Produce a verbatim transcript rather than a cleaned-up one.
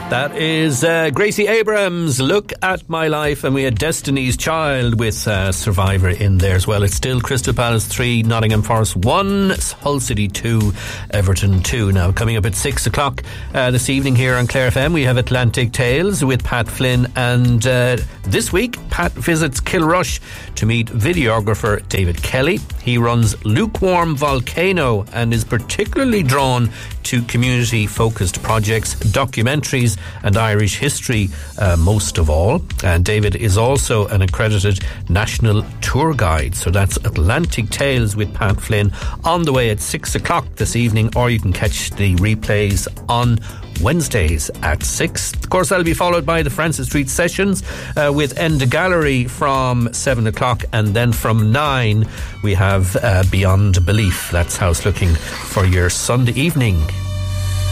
That is uh, Gracie Abrams, Look at My Life, and we had Destiny's Child with uh, Survivor in there as well. It's still Crystal Palace three, Nottingham Forest one, Hull City two, Everton two. Now, coming up at six o'clock uh, this evening here on Clare F M, we have Atlantic Tales with Pat Flynn, and uh, this week, Pat visits Kilrush to meet videographer David Kelly. He runs Lukewarm Volcano and is particularly drawn to community-focused projects, documentaries and Irish history uh, most of all. And David is also an accredited national tour guide. So that's Atlantic Tales with Pat Flynn on the way at six o'clock this evening, or you can catch the replays on Wednesdays at six. Of course, that'll be followed by the Francis Street Sessions uh, with Enda Gallery from seven o'clock, and then from nine we have uh, Beyond Belief. That's how it's looking for your Sunday evening.